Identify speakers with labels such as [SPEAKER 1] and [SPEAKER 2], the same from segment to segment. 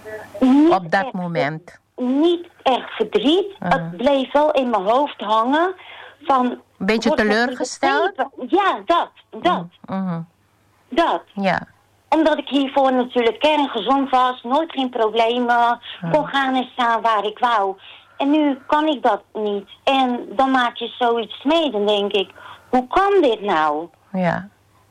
[SPEAKER 1] op dat moment?
[SPEAKER 2] Niet echt verdriet. Het bleef wel in mijn hoofd hangen. Van,
[SPEAKER 1] een beetje teleurgesteld?
[SPEAKER 2] Ja, dat. Dat.
[SPEAKER 1] Ja.
[SPEAKER 2] Omdat ik hiervoor natuurlijk kerngezond was, nooit geen problemen, kon gaan en staan waar ik wou. En nu kan ik dat niet. En dan maak je zoiets mee, dan denk ik, hoe kan dit nou?
[SPEAKER 1] Ja.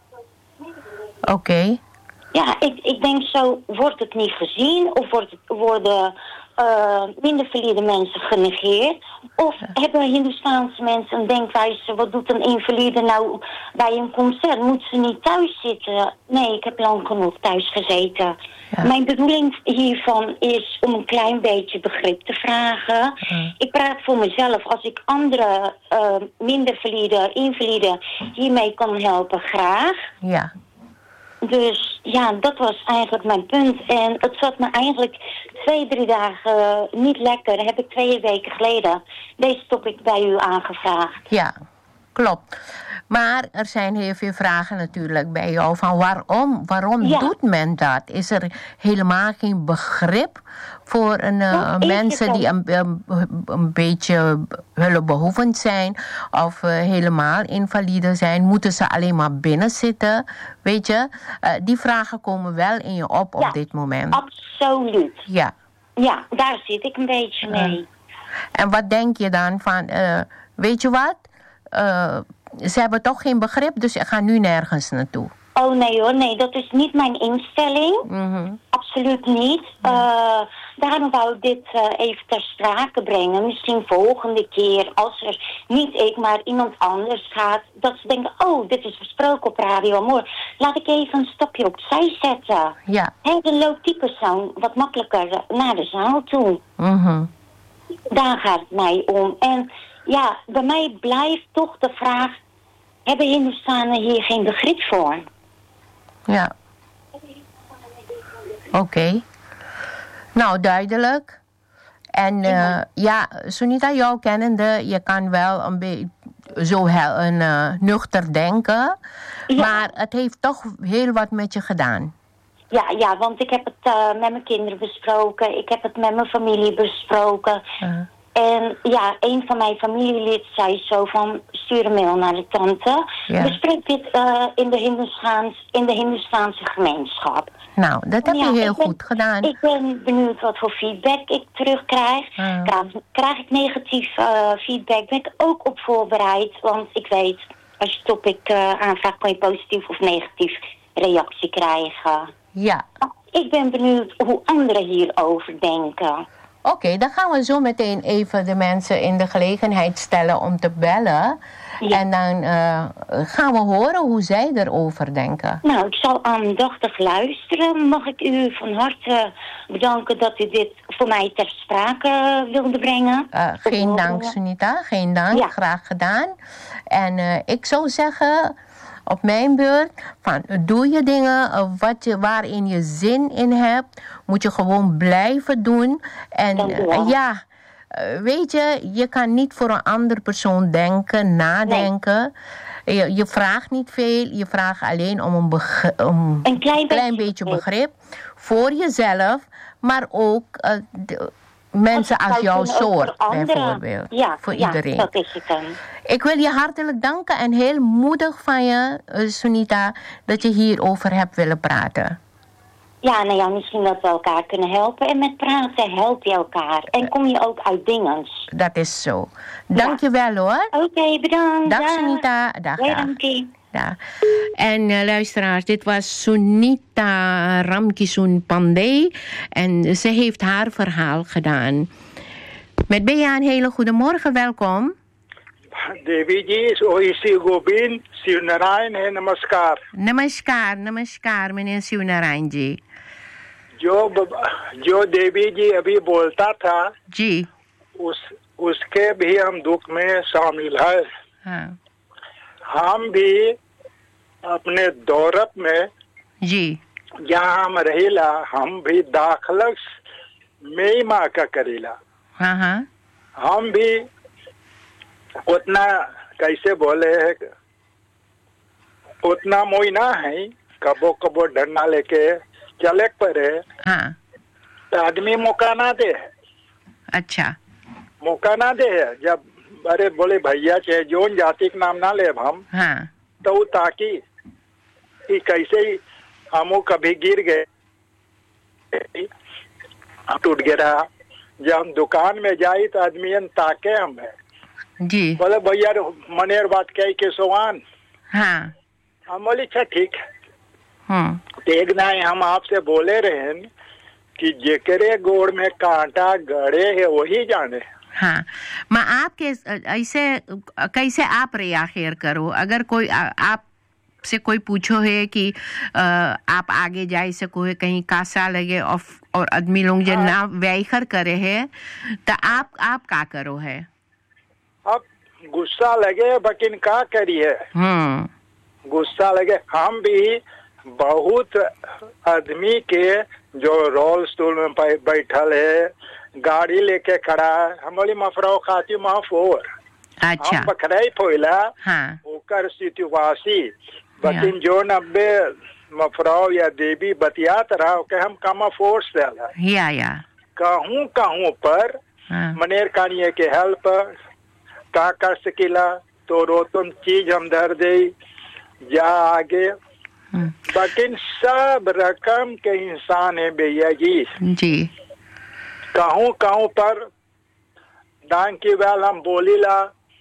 [SPEAKER 1] Oké.
[SPEAKER 2] Ja, ik denk zo, wordt het niet gezien of worden minder valide mensen genegeerd? Of hebben Hindoestaanse mensen een denkwijze, wat doet een invalide nou bij een concert? Moet ze niet thuis zitten? Nee, ik heb lang genoeg thuis gezeten. Ja. Mijn bedoeling hiervan is om een klein beetje begrip te vragen. Ik praat voor mezelf. Als ik andere minder valide, invalide hiermee kan helpen, graag.
[SPEAKER 1] Ja.
[SPEAKER 2] Dus ja, dat was eigenlijk mijn punt. En het zat me eigenlijk 2-3 dagen niet lekker. Dat heb ik 2 weken geleden deze topic bij u aangevraagd.
[SPEAKER 1] Ja, klopt. Maar er zijn heel veel vragen natuurlijk bij jou van waarom doet men dat? Is er helemaal geen begrip voor mensen die een beetje hulpbehoevend zijn of helemaal invalide zijn? Moeten ze alleen maar binnen zitten? Weet je, die vragen komen wel in je op dit moment.
[SPEAKER 2] Absoluut.
[SPEAKER 1] Ja.
[SPEAKER 2] Ja, daar zit ik een beetje mee.
[SPEAKER 1] En wat denk je dan van, weet je wat? Ze hebben toch geen begrip, dus ik ga nu nergens naartoe.
[SPEAKER 2] Oh nee hoor, nee, dat is niet mijn instelling. Absoluut niet. Daarom wou ik dit even ter sprake brengen. Misschien volgende keer, als er niet ik, maar iemand anders gaat, dat ze denken, oh, dit is besproken op Radio Amor. Laat ik even een stapje opzij zetten.
[SPEAKER 1] Ja.
[SPEAKER 2] Dan loopt die persoon wat makkelijker naar de zaal toe. Daar gaat het mij om. En ja, bij mij blijft toch de vraag, hebben Hindoestanen hier geen begrip voor?
[SPEAKER 1] Ja. Oké. Nou, duidelijk. En Sunita, jou kennende, je kan wel een beetje zo nuchter denken. Ja. Maar het heeft toch heel wat met je gedaan.
[SPEAKER 2] Ja, want ik heb het met mijn kinderen besproken. Ik heb het met mijn familie besproken. En ja, een van mijn familielid zei zo van, stuur een mail naar de tante. Ja. Bespreek dit in de Hindoestaanse gemeenschap.
[SPEAKER 1] Nou, dat heb je heel goed gedaan.
[SPEAKER 2] Ik ben benieuwd wat voor feedback ik terugkrijg. Krijg ik negatief feedback, ben ik ook op voorbereid. Want ik weet, als je topic aanvraagt, kan je positief of negatief reactie krijgen.
[SPEAKER 1] Ja.
[SPEAKER 2] Ik ben benieuwd hoe anderen hierover denken.
[SPEAKER 1] Oké, dan gaan we zo meteen even de mensen in de gelegenheid stellen om te bellen. Ja. En dan gaan we horen hoe zij erover denken.
[SPEAKER 2] Nou, ik zal aandachtig luisteren. Mag ik u van harte bedanken dat u dit voor mij ter sprake wilde brengen?
[SPEAKER 1] Geen dank, Sunita. Geen dank. Ja. Graag gedaan. En ik zou zeggen, op mijn beurt, van doe je dingen waarin je zin in hebt, moet je gewoon blijven doen. En weet je, je kan niet voor een andere persoon denken, nadenken. Nee. Je vraagt niet veel, je vraagt alleen om een klein beetje begrip voor jezelf, maar ook mensen als jouw soort, bijvoorbeeld.
[SPEAKER 2] Ja,
[SPEAKER 1] voor iedereen.
[SPEAKER 2] Dat is het dan.
[SPEAKER 1] Ik wil je hartelijk danken en heel moedig van je, Sunita, dat je hierover hebt willen praten.
[SPEAKER 2] Ja, nou ja, misschien dat we elkaar kunnen helpen. En met praten help je elkaar. En kom je ook uit dinges.
[SPEAKER 1] Dat is zo. Dank je wel hoor.
[SPEAKER 2] Oké, bedankt.
[SPEAKER 1] Dag Sunita. Dag. Ja. En luisteraars, dit was Sunita Ramkisoen Pandey. En ze heeft haar verhaal gedaan. Met Bea een hele goede morgen, welkom.
[SPEAKER 3] देवी जी ओहिसी गोविंद शिव नारायण है नमस्कार
[SPEAKER 1] नमस्कार मैंने शिव नारायण जी
[SPEAKER 3] जो देवी जी अभी बोलता था
[SPEAKER 1] जी
[SPEAKER 3] उसके भी हम दुख में शामिल है।
[SPEAKER 1] हाँ।
[SPEAKER 3] हम भी अपने दौरत में
[SPEAKER 1] जी
[SPEAKER 3] जहाँ हम रहेला हम भी दाखलक मई माह का करेला।
[SPEAKER 1] हाँ
[SPEAKER 3] हम भी उतना कैसे बोले है उतना मोई ना है कबो कबो डरना लेके चले पड़े।
[SPEAKER 1] हाँ।
[SPEAKER 3] त तो आदमी मौका ना दे।
[SPEAKER 1] अच्छा,
[SPEAKER 3] मौका ना दे है। जब अरे बोले भैया चाहे जोन जाति के नाम ना ले हम,
[SPEAKER 1] हाँ,
[SPEAKER 3] तो ताकि कि कैसे ही हम कभी गिर गए, टूट गिरा, जब हम दुकान में जाई तो आदमी ताके हमें
[SPEAKER 1] जी,
[SPEAKER 3] बोले भैया मनेर बात कही के सोवान।
[SPEAKER 1] हाँ,
[SPEAKER 3] हम बोले अच्छा ठीक है। एक ना हम आपसे बोले रहे कि जेकरे गोड़ में कांटा गड़े है वही जाने।
[SPEAKER 1] हाँ, मैं आपके ऐसे कैसे आप रियाखिर करो अगर कोई आप से कोई पूछो है कि आप आगे जा सको है कहीं कासा लगे और आदमी लोग जो ना व्याखर करे है तो आप का करो है?
[SPEAKER 3] अब गुस्सा लगे बकिन का करिए, गुस्सा लगे। हम भी बहुत आदमी के जो रोल स्टूल में बैठल है, गाड़ी लेके खड़ा है, हम बोली मफराव खाती माफोर।
[SPEAKER 1] अच्छा,
[SPEAKER 3] हम बखराई फोइला,
[SPEAKER 1] हाँ,
[SPEAKER 3] ओकर सितुवासी बकिन जो 90 मफराव या देवी बतियात रहा के हम कमा फोर्स देला
[SPEAKER 1] या
[SPEAKER 3] कहूँ पर मनेर कानिए के हेल्प का कर सकीला तो रोतम चीज हम धर दे जा आगे। बकिन सब रकम के इंसान है भैया जी। कहूँ पर डांग की बैल हम बोलीला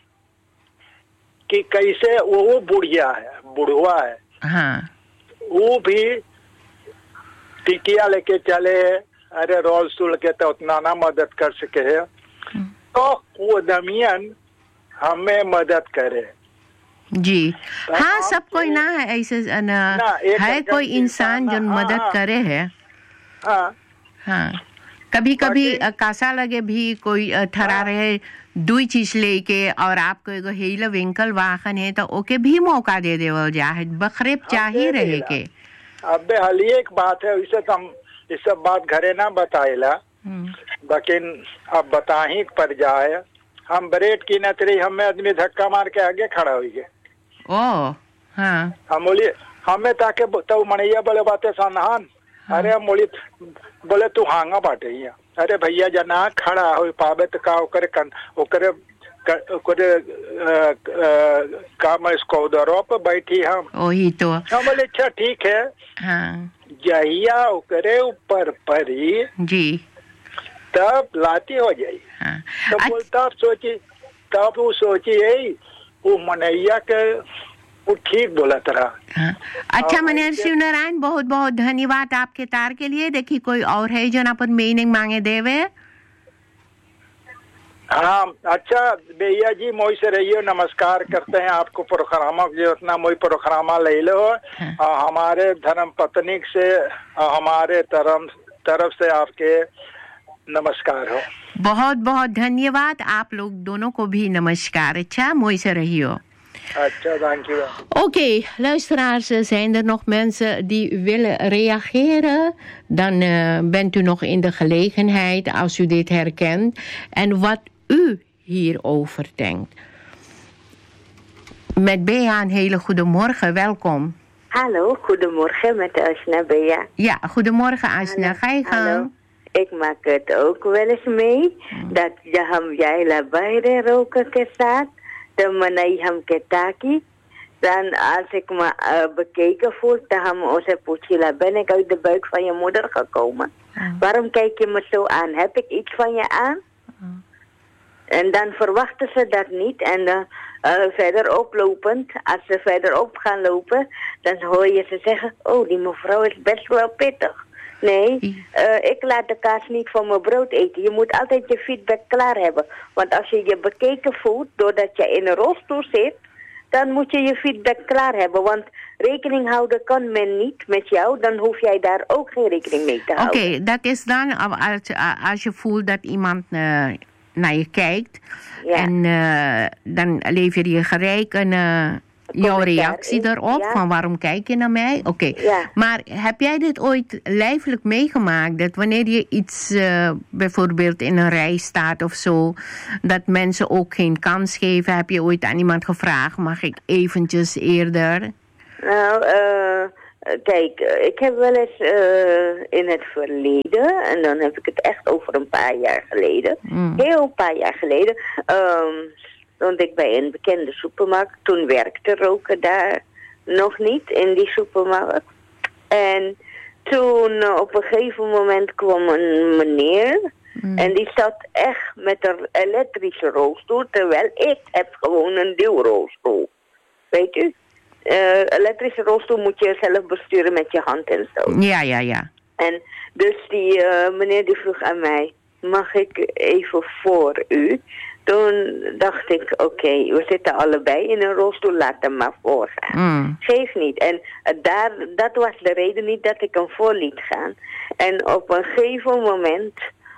[SPEAKER 3] कि कैसे वो बुढ़वा है,
[SPEAKER 1] हाँ,
[SPEAKER 3] वो भी टिकिया लेके चले, अरे रोल सुल के तो उतना ना मदद कर सके है, तो वो दमियन हमें मदद करे
[SPEAKER 1] जी। हाँ, सब कोई ना है ऐसे है कोई इंसान जो मदद करे है। हाँ, कभी कभी कासा लगे भी कोई ठहरा रहे दुई चीज लेके और आपको एगो हेला विंकल वाहन है तो ओके भी मौका दे देवल जाए, बखरे चाहिए रहे के।
[SPEAKER 3] अबे हाली एक बात है, इसे तो हम इस सब बात घरे ना बताएला, लेकिन अब बताही पर जाए। हम ब्रेड की नतरी हमें आदमी धक्का मार के आगे खड़ा हुई गए।
[SPEAKER 1] ओ हाँ,
[SPEAKER 3] हम बोलिए हमें ताके तो मनैया बोले बातें सनहान। अरे हम बोले तू हांगा बाटे ही। अरे भैया जना खड़ा हो पावे तो का ओकरे काम इसको उधरों पे बैठी हम।
[SPEAKER 1] वही तो
[SPEAKER 3] हम बोले अच्छा ठीक है।
[SPEAKER 1] हाँ,
[SPEAKER 3] जहिया ओकरे ऊपर परी
[SPEAKER 1] जी
[SPEAKER 3] तब लाती हो जाई।
[SPEAKER 1] हाँ,
[SPEAKER 3] तब वो सोची यही वो मनैया के वो ठीक बोला तरह।
[SPEAKER 1] हाँ। अच्छा मनेर शिव नारायण, बहुत बहुत धन्यवाद आपके तार के लिए। देखिए कोई और है जो अपन मीनिंग मांगे देवे।
[SPEAKER 3] हाँ अच्छा भैया जी, मोई से रहियो, नमस्कार करते हैं आपको। प्रोग्रामा जो इतना मोई प्रोग्रामा ले लो। हाँ। हमारे धर्म पत्नी से हमारे तरफ से आपके नमस्कार हो।
[SPEAKER 1] बहुत बहुत धन्यवाद, आप लोग दोनों को भी नमस्कार। अच्छा, mooi se regio.
[SPEAKER 3] Dankjewel.
[SPEAKER 1] Oké, luisteraars, zijn er nog mensen die willen reageren? Dan bent u nog in de gelegenheid als u dit herkent en wat u hierover denkt. Met Bea, een hele goede morgen, welkom.
[SPEAKER 4] Hallo, goedemorgen met Asna Bea.
[SPEAKER 1] Ja, goedemorgen Asna, ga je gang.
[SPEAKER 4] Hallo. Ik maak het ook wel eens mee dat jij labijde roken ke saat, de manai ham ke taki. Dan als ik me bekeken voel, dan ham onze poetjela, ben ik uit de buik van je moeder gekomen. Waarom kijk je me zo aan? Heb ik iets van je aan? En dan verwachten ze dat niet. En verder oplopend, als ze verder op gaan lopen, dan hoor je ze zeggen, oh, die mevrouw is best wel pittig. Nee, ik laat de kaas niet van mijn brood eten. Je moet altijd je feedback klaar hebben. Want als je je bekeken voelt, doordat je in een rolstoel zit, dan moet je je feedback klaar hebben. Want rekening houden kan men niet met jou, dan hoef jij daar ook geen rekening mee te houden.
[SPEAKER 1] Oké, dat is dan als je voelt dat iemand naar je kijkt, ja. En dan lever je gelijk jouw reactie erop, ja. Van waarom kijk je naar mij? Oké. Ja. Maar heb jij dit ooit lijfelijk meegemaakt? Dat wanneer je iets bijvoorbeeld in een rij staat of zo, dat mensen ook geen kans geven? Heb je ooit aan iemand gevraagd, mag ik eventjes eerder?
[SPEAKER 4] Nou, kijk, ik heb wel eens in het verleden, en dan heb ik het echt over een paar jaar geleden, heel paar jaar geleden, stond ik bij een bekende supermarkt. Toen werkte roken daar nog niet in die supermarkt. En toen op een gegeven moment kwam een meneer en die zat echt met een elektrische rolstoel, terwijl ik heb gewoon een duwrolstoel. Weet u? Elektrische rolstoel moet je zelf besturen met je hand en zo.
[SPEAKER 1] Ja.
[SPEAKER 4] En dus die meneer die vroeg aan mij, mag ik even voor u? Toen dacht ik, oké, we zitten allebei in een rolstoel, laat hem maar voorgaan. Geef niet. En dat was de reden niet dat ik hem voor liet gaan. En op een gegeven moment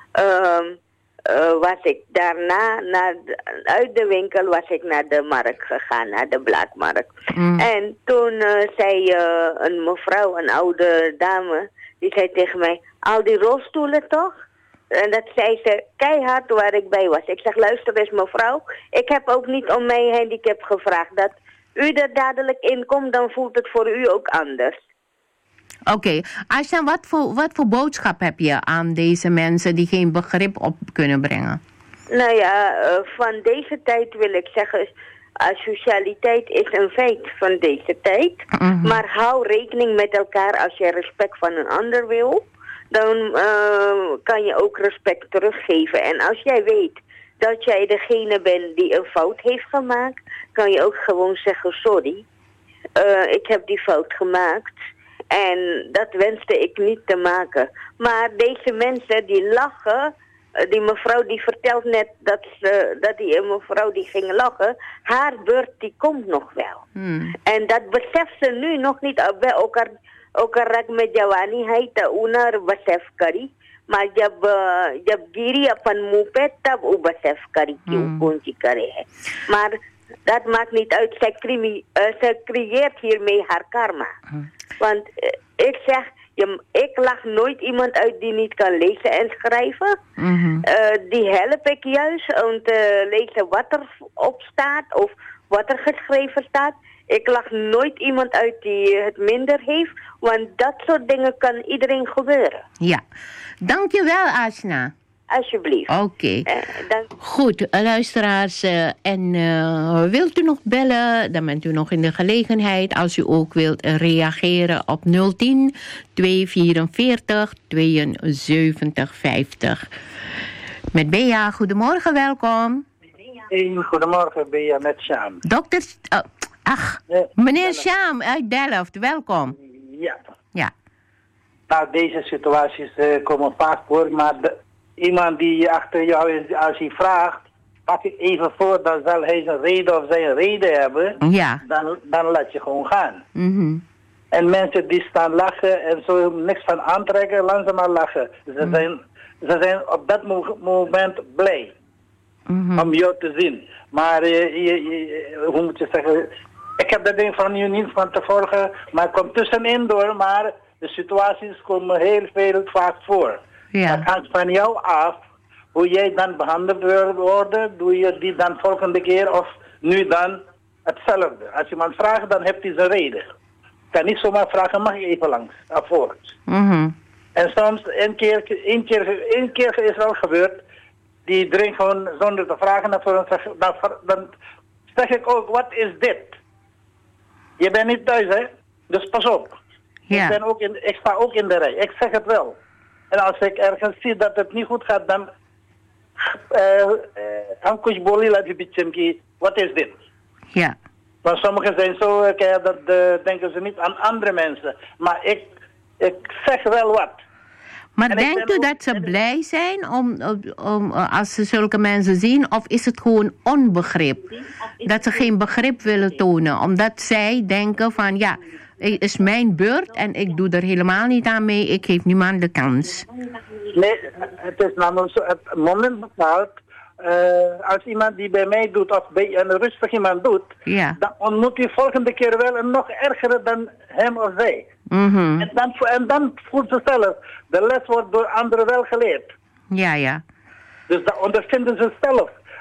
[SPEAKER 4] was ik daarna, uit de winkel was ik naar de markt gegaan, naar de blaadmarkt. En toen zei een mevrouw, een oude dame, die zei tegen mij, al die rolstoelen toch? En dat zei ze keihard waar ik bij was. Ik zeg, luister eens mevrouw, ik heb ook niet om mijn handicap gevraagd. Dat u er dadelijk in komt, dan voelt het voor u ook anders.
[SPEAKER 1] Oké, Asja, wat voor boodschap heb je aan deze mensen die geen begrip op kunnen brengen?
[SPEAKER 4] Nou ja, van deze tijd wil ik zeggen, asocialiteit is een feit van deze tijd. Maar hou rekening met elkaar als je respect van een ander wil. Dan kan je ook respect teruggeven. En als jij weet dat jij degene bent die een fout heeft gemaakt, kan je ook gewoon zeggen, sorry, ik heb die fout gemaakt. En dat wenste ik niet te maken. Maar deze mensen die lachen, die mevrouw die vertelt net dat die mevrouw die ging lachen, haar beurt die komt nog wel. En dat beseft ze nu nog niet bij elkaar. Ook rak met Jawani, hij te una besef kari, maar jab giri apan mupet tab u besef kari ki ukunji kare hai. Maar dat maakt niet uit, zij creëert hiermee haar karma. Want ik zeg, ik lach nooit iemand uit die niet kan lezen en schrijven. Die help ik juist om te lezen wat er op staat of wat er geschreven staat. Ik lach nooit iemand uit die het minder heeft, want dat soort dingen kan iedereen gebeuren.
[SPEAKER 1] Ja, dankjewel Asna.
[SPEAKER 4] Alsjeblieft.
[SPEAKER 1] Oké. Goed, luisteraars. En wilt u nog bellen, dan bent u nog in de gelegenheid. Als u ook wilt reageren op 010 244 72 50. Met Bea, goedemorgen, welkom.
[SPEAKER 5] Goedemorgen, Bea, met Sjaam.
[SPEAKER 1] Dokter... meneer Sjaam uit Delft, welkom. Ja.
[SPEAKER 5] Nou, deze situaties komen vaak voor, maar iemand die achter jou is, als hij vraagt, pak ik even voor, dan zal hij zijn reden of zijn reden hebben. Ja. Dan laat je gewoon gaan. En mensen die staan lachen en zo niks van aantrekken, langzaam maar lachen. Ze zijn op dat moment blij om jou te zien. Maar hoe moet je zeggen, ik heb dat ding van je niet van te volgen, maar het komt tussenin door, maar de situaties komen heel veel vaak voor. Ja. Het hangt van jou af hoe jij dan behandeld wil worden. Doe je die dan volgende keer of nu dan hetzelfde. Als iemand vraagt, dan heeft hij zijn reden. Ik kan niet zomaar vragen, mag je even langs, afvoorts. En soms, een keer is er al gebeurd, die drinkt gewoon zonder te vragen naar voren. Dan zeg ik ook, wat is dit? Je bent niet thuis, hè? Dus pas op. Ja. Ik sta ook in de rij. Ik zeg het wel. En als ik ergens zie dat het niet goed gaat, dan... wat is dit? Ja. Want sommigen zijn zo, dat denken ze niet aan andere mensen. Maar ik zeg wel wat.
[SPEAKER 1] Maar denkt u dat ze blij zijn als ze zulke mensen zien? Of is het gewoon onbegrip? Dat ze geen begrip willen tonen. Omdat zij denken van, ja, het is mijn beurt en ik doe er helemaal niet aan mee. Ik geef niemand de kans.
[SPEAKER 5] Nee, het is namelijk zo, het moment bepaalt. Als iemand die bij mij doet of bij een rustig iemand doet, dan ontmoet je volgende keer wel een nog ergere dan hem of zij. En dan voelt ze zelf, de les wordt door anderen wel geleerd.
[SPEAKER 1] Ja.
[SPEAKER 5] Dus dat ondervinden ze zelf.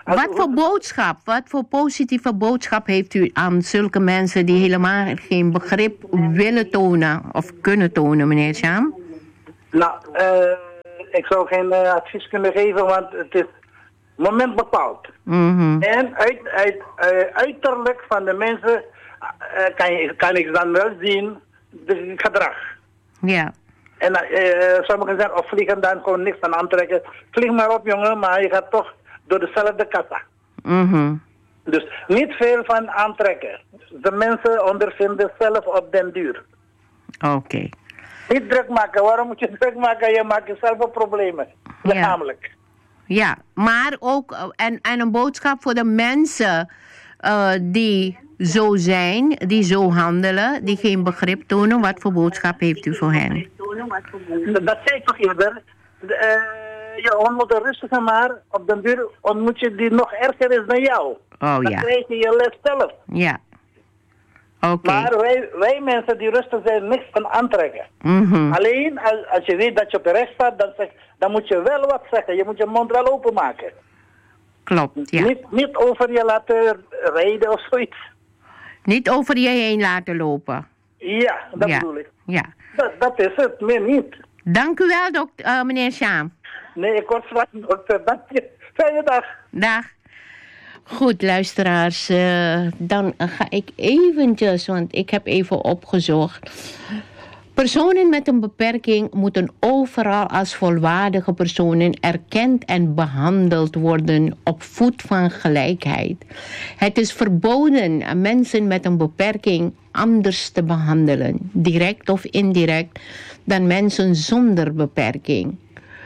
[SPEAKER 1] Wat voor positieve boodschap heeft u aan zulke mensen die helemaal geen begrip willen tonen of kunnen tonen, meneer Sjaan?
[SPEAKER 5] Nou, ik zou geen advies kunnen geven, want het is moment bepaald. En uiterlijk van de mensen kan ik dan wel zien de gedrag.
[SPEAKER 1] Ja.
[SPEAKER 5] En sommigen zeggen, of vliegen dan gewoon niks aan aantrekken. Vlieg maar op, jongen, maar je gaat toch door dezelfde kassa. Dus niet veel van aantrekken. De mensen ondervinden zelf op den duur.
[SPEAKER 1] Oké.
[SPEAKER 5] Niet druk maken. Waarom moet je druk maken? Je maakt jezelf op problemen. Lichamelijk.
[SPEAKER 1] Ja, maar ook en een boodschap voor de mensen die zo zijn, die zo handelen, die geen begrip tonen. Wat voor boodschap heeft u voor hen?
[SPEAKER 5] Dat zei ik toch eerder. Je ontmoet een rustige, maar op den duur ontmoet je die nog erger is dan jou.
[SPEAKER 1] Dan
[SPEAKER 5] krijg je je les zelf.
[SPEAKER 1] Ja. Oké.
[SPEAKER 5] Maar wij mensen die rustig zijn, niks van aantrekken. Alleen als je weet dat je op de recht staat, dan moet je wel wat zeggen. Je moet je mond wel openmaken.
[SPEAKER 1] Klopt, ja.
[SPEAKER 5] Niet over je laten rijden of zoiets.
[SPEAKER 1] Niet over je heen laten lopen.
[SPEAKER 5] Ja, dat bedoel ik.
[SPEAKER 1] Ja.
[SPEAKER 5] Dat is het, meer niet.
[SPEAKER 1] Dank u wel, meneer Sjaan.
[SPEAKER 5] Nee, ik word zwart, dokter. Dank je. Fijne dag.
[SPEAKER 1] Dag. Goed, luisteraars. Dan ga ik eventjes, want ik heb even opgezocht. Personen met een beperking moeten overal als volwaardige personen erkend en behandeld worden op voet van gelijkheid. Het is verboden mensen met een beperking anders te behandelen, direct of indirect, dan mensen zonder beperking.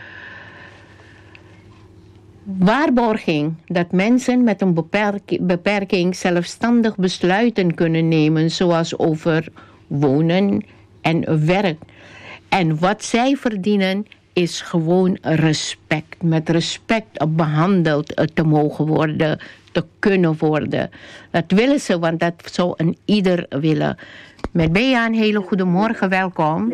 [SPEAKER 1] Waarborging dat mensen met een beperking zelfstandig besluiten kunnen nemen, zoals over wonen en werk. En wat zij verdienen is gewoon respect. Met respect behandeld te mogen worden, te kunnen worden. Dat willen ze, want dat zou een ieder willen. Met Bea een hele goede morgen, welkom.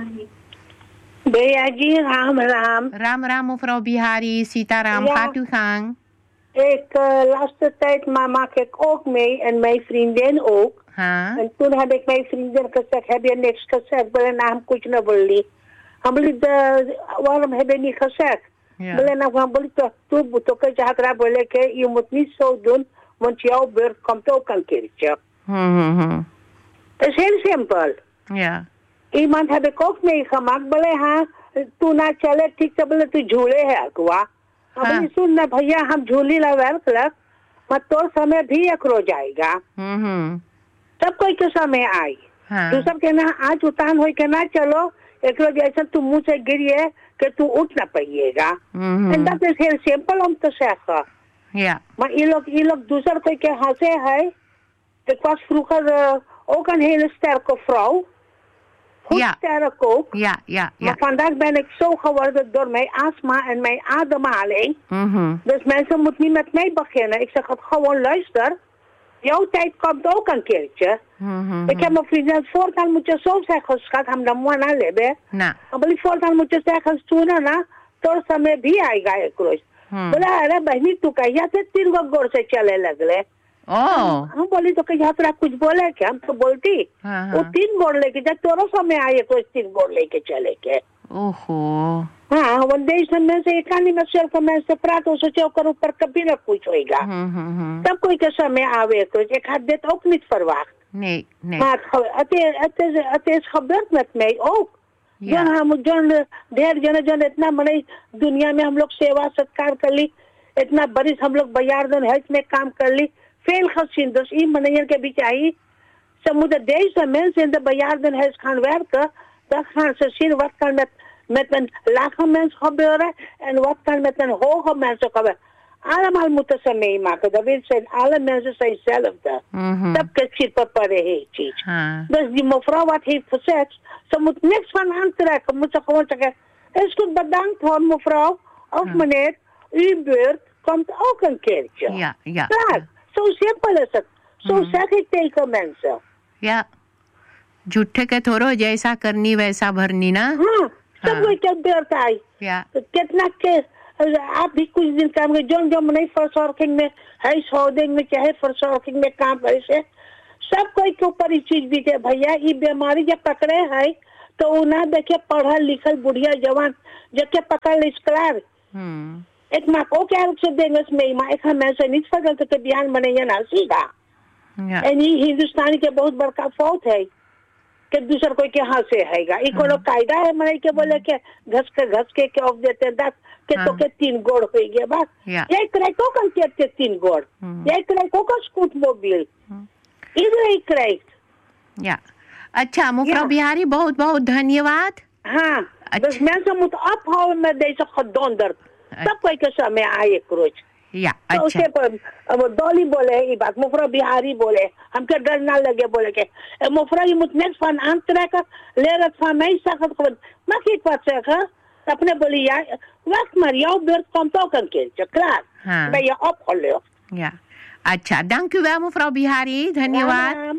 [SPEAKER 6] Bea, Ram, Ram.
[SPEAKER 1] Ram, mevrouw Bihari, Sitaram, gaat uw gang.
[SPEAKER 6] Laatste tijd maak ik ook mee en mijn vriendin ook. En toen heb ik mijn vriendin gezegd, heb je niks gezegd? Waarom heb je niet gezegd? Je moet niet zo doen, want jouw beurt komt ook een keertje. Het is heel simpel.
[SPEAKER 1] Ja.
[SPEAKER 6] Iemand heb ik ook meegemaakt, toen na चले ठीक से बोले तू झूले है अगवा अब सुन ना भैया हम झूली ला werkelijk maar तो समय भी एक रोज आएगा सब कोई के समय आई तू सब कहना आज उतान हो के ना चलो एक रोज ऐसा तू मुंह से गिरिए कि तू उठ ना पाइएगा and that is heel simpel om te zeggen maar je लोग दूसर कोई के हंसे है ik was vroeger ook een hele sterke vrouw. Goed sterk ook. Maar vandaag ben ik zo geworden door mijn astma en mijn ademhaling. Dus mensen moeten niet met mij beginnen. Ik zeg het gewoon, luister. Jouw tijd komt ook een keertje. Ik heb mijn vriendin, voortaan moet je zo zeggen, schat, hem dan mooi aan hebben. Maar voortaan moet je zeggen, stoelen na, door ze me भी आएगा एक रोज. बोला अरे बहनी तू कहिया से 3 गोर से चले लगले. हम बोली तो कहीं यात्रा कुछ बोले क्या हम तो बोलती वो 3 गोड़ लेके जब तोरो समय आए तो 3 गोड़ लेके चले के want deze mensen, ik kan niet met zulke mensen praten zoals je ook per cabine goed hoega. Dan kon ik er zo mee aanwerken. Ik had dit ook niet verwacht.
[SPEAKER 1] Nee.
[SPEAKER 6] Maar het is gebeurd met mij ook. इतना बड़े दुनिया में हम लोग सेवा सत्कार कर ली इतना बरिस हम लोग बयारदन हेल्थ में काम कर ली veel gezien. Dus iemand in je beetje ze moeten deze mensen in de bejaardenhuis gaan werken. Dan gaan ze zien wat kan met een lage mens gebeuren en wat kan met een hoge mens gebeuren. Allemaal moeten ze meemaken. Dat wil zijn, alle mensen zijn hetzelfde. Dat dus die mevrouw wat heeft gezegd, ze moet niks van aantrekken. Moet ze gewoon zeggen, is goed bedankt hoor mevrouw. Of meneer, uw beurt komt ook een keertje.
[SPEAKER 1] Ja.
[SPEAKER 6] Klaar. Zo simpel is het. Zo zeg ik tegen mensen.
[SPEAKER 1] Ja. झूठे के थोड़ो जैसा करनी वैसा भरनी ना
[SPEAKER 6] सब कोई के बेरता है कितना के आप भी कुछ दिन काम करें जो नहीं verzorging में huishouding में चाहे verzorging में काम करे से सब कोई के ऊपर ये चीज भी है भैया ये बीमारी जब पकड़े है तो उन्हें देखे पढ़ा लिखल बुढ़िया जवान जब पकड़ ले स्कलार एक माँ को क्या रूप से देंगे उसमें माँ एक हमें से नहीं फगल तो बिहान बने या ना सीधा ये हिंदुस्तानी के बहुत बड़का फौत है कि दूसर कोई के हाथ से हैगा ये कोनो कायदा है मरे के बोले के घस के ऑफ देते 10 के तो के 3 गोड़ हो गया बस ये करे को कर के 3 गोड़ ये करे को का स्कूट मोबाइल इधर ही करे
[SPEAKER 1] या अच्छा मुफ्रा बिहारी बहुत बहुत धन्यवाद
[SPEAKER 6] हाँ बस मैं समझ आप हाउ में दे से खदोंदर सब कोई के समय आए क्रोच
[SPEAKER 1] या
[SPEAKER 6] तो
[SPEAKER 1] अच्छा
[SPEAKER 6] उसके पर अब डॉली बोले ये बात मुफरा बिहारी बोले हमके डर ना लगे बोले के मुफरा ये मुतने फन अंतरा का ले रत फन नहीं सकत खबर मैं की बात से का अपने बोली यार वक्त मरियो बेर कम तो करके चक्रार मैं ये ऑफ कर ले
[SPEAKER 1] ja अच्छा dank u wel mevrouw Bihari धन्यवाद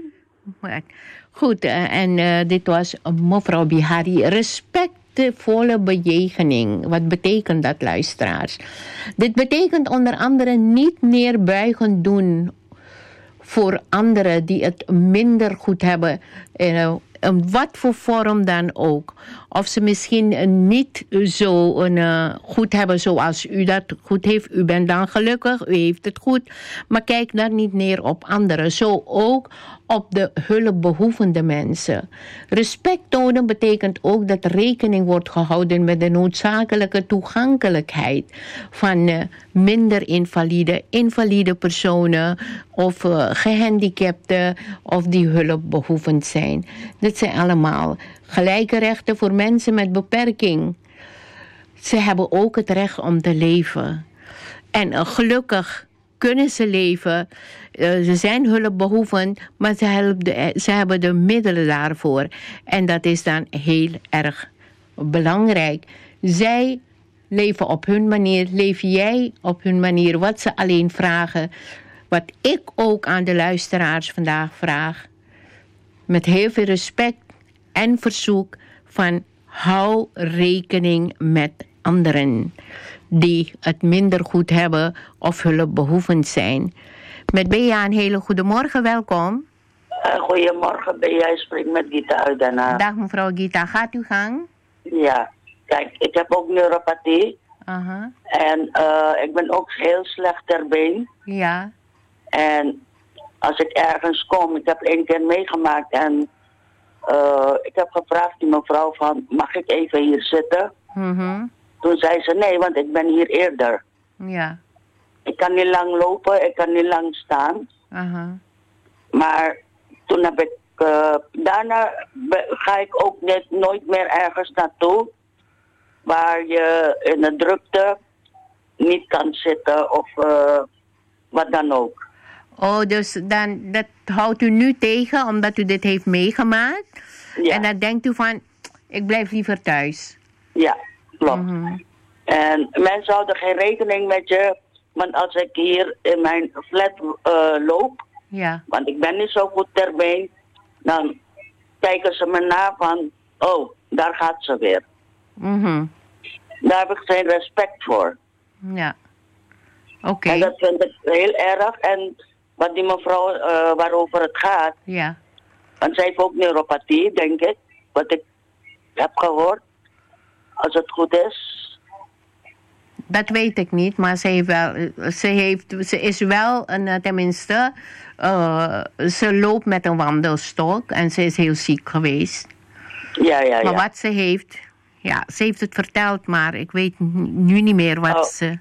[SPEAKER 1] goed en dit was mevrouw Bihari respectvolle bejegening. Wat betekent dat, luisteraars? Dit betekent onder andere niet neerbuigend doen voor anderen die het minder goed hebben, in wat voor vorm dan ook. Of ze misschien niet zo goed hebben zoals u dat goed heeft. U bent dan gelukkig, u heeft het goed. Maar kijk daar niet neer op anderen. Zo ook op de hulpbehoevende mensen. Respect tonen betekent ook dat rekening wordt gehouden met de noodzakelijke toegankelijkheid van minder invalide personen of gehandicapten of die hulpbehoevend zijn. Dit zijn allemaal gelijke rechten voor mensen met beperking. Ze hebben ook het recht om te leven. En gelukkig kunnen ze leven. Ze zijn hulpbehoevend, maar ze hebben de middelen daarvoor. En dat is dan heel erg belangrijk. Zij leven op hun manier, leef jij op hun manier. Wat ze alleen vragen, wat ik ook aan de luisteraars vandaag vraag, met heel veel respect en verzoek van hou rekening met anderen die het minder goed hebben of hulpbehoevend zijn. Met Bea een hele goede morgen, welkom.
[SPEAKER 7] Goedemorgen, Bea, ik spreek met Gita uit Den Haag.
[SPEAKER 1] Dag mevrouw Gita, gaat uw gang?
[SPEAKER 7] Ja, kijk, ik heb ook neuropathie. En ik ben ook heel slecht ter been.
[SPEAKER 1] Ja.
[SPEAKER 7] En als ik ergens kom, ik heb 1 keer meegemaakt en ik heb gevraagd die mevrouw van, mag ik even hier zitten? Toen zei ze nee, want ik ben hier eerder.
[SPEAKER 1] Ja.
[SPEAKER 7] Ik kan niet lang lopen, ik kan niet lang staan. Maar toen heb ik, daarna ga ik ook nooit meer ergens naartoe waar je in de drukte niet kan zitten of wat dan ook.
[SPEAKER 1] Oh, dus dan, dat houdt u nu tegen omdat u dit heeft meegemaakt? Ja. En dan denkt u van, ik blijf liever thuis?
[SPEAKER 7] Ja, klopt. En mensen houden geen rekening met je, want als ik hier in mijn flat loop, want ik ben niet zo goed ter been, dan kijken ze me na van, oh, daar gaat ze weer. Daar heb ik geen respect voor.
[SPEAKER 1] Ja. Oké.
[SPEAKER 7] En dat vind ik heel erg. En wat die mevrouw waarover het gaat, want zij heeft ook neuropathie, denk ik, wat ik heb gehoord, als het goed is.
[SPEAKER 1] Dat weet ik niet, maar ze is wel, tenminste, ze loopt met een wandelstok en ze is heel ziek geweest.
[SPEAKER 7] Ja.
[SPEAKER 1] Maar wat ze heeft, ze heeft het verteld, maar ik weet nu niet meer wat ze,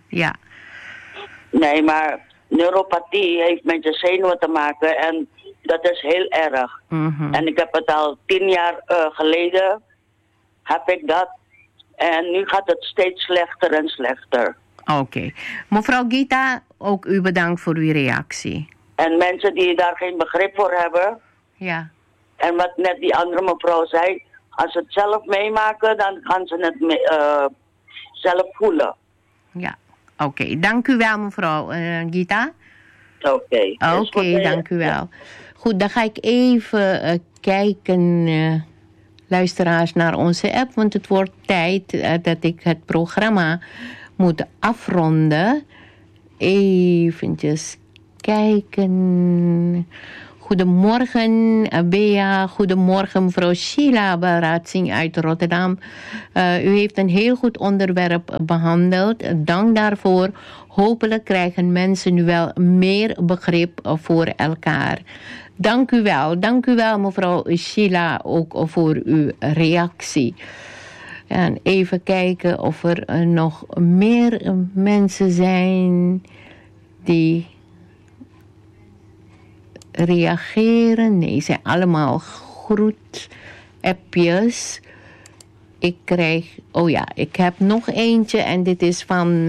[SPEAKER 7] Nee, maar neuropathie heeft met je zenuwen te maken en dat is heel erg. En ik heb het al 10 jaar geleden, heb ik dat. En nu gaat het steeds slechter en slechter.
[SPEAKER 1] Oké. Mevrouw Gita, ook u bedankt voor uw reactie.
[SPEAKER 7] En mensen die daar geen begrip voor hebben.
[SPEAKER 1] Ja.
[SPEAKER 7] En wat net die andere mevrouw zei, als ze het zelf meemaken, dan gaan ze het zelf voelen.
[SPEAKER 1] Ja. Oké. Dank u wel mevrouw Gita.
[SPEAKER 7] Oké,
[SPEAKER 1] dank u wel. Goed, dan ga ik even kijken, luisteraars, naar onze app. Want het wordt tijd dat ik het programma moeten afronden. Eventjes kijken. Goedemorgen, Bea. Goedemorgen, mevrouw Sheila Baratsing uit Rotterdam. U heeft een heel goed onderwerp behandeld. Dank daarvoor. Hopelijk krijgen mensen nu wel meer begrip voor elkaar. Dank u wel mevrouw Sheila, ook voor uw reactie. En even kijken of er nog meer mensen zijn die reageren. Nee, zijn allemaal groet-appjes. Ik heb nog eentje en dit is van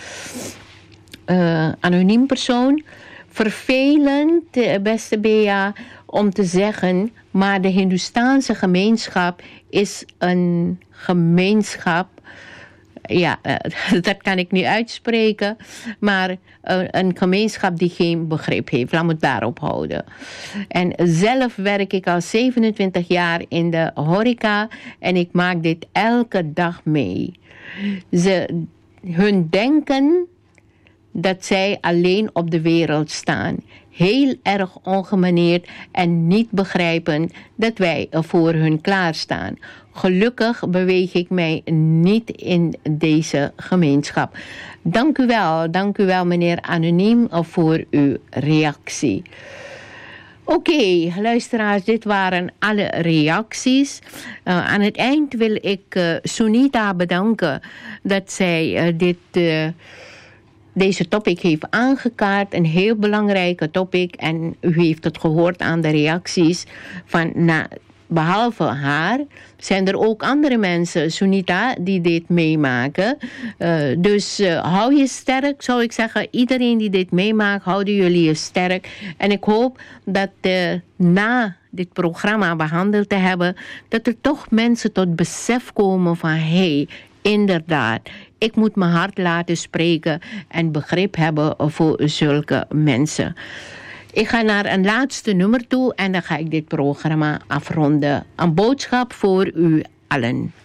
[SPEAKER 1] anoniem persoon. Vervelend, beste Bea, om te zeggen, maar de Hindoestaanse gemeenschap is een gemeenschap. Ja, dat kan ik niet uitspreken. Maar een gemeenschap die geen begrip heeft. Laat me het daarop houden. En zelf werk ik al 27 jaar in de horeca. En ik maak dit elke dag mee. Hun denken dat zij alleen op de wereld staan. Heel erg ongemanierd en niet begrijpen dat wij voor hun klaarstaan. Gelukkig beweeg ik mij niet in deze gemeenschap. Dank u wel meneer Anoniem voor uw reactie. Oké, luisteraars, dit waren alle reacties. Aan het eind wil ik Sunita bedanken dat zij deze topic heeft aangekaart. Een heel belangrijke topic. En u heeft het gehoord aan de reacties. Behalve haar zijn er ook andere mensen, Sunita, die dit meemaken. Dus hou je sterk, zou ik zeggen. Iedereen die dit meemaakt, houden jullie je sterk. En ik hoop dat na dit programma behandeld te hebben, dat er toch mensen tot besef komen van inderdaad, ik moet mijn hart laten spreken en begrip hebben voor zulke mensen. Ik ga naar een laatste nummer toe en dan ga ik dit programma afronden. Een boodschap voor u allen.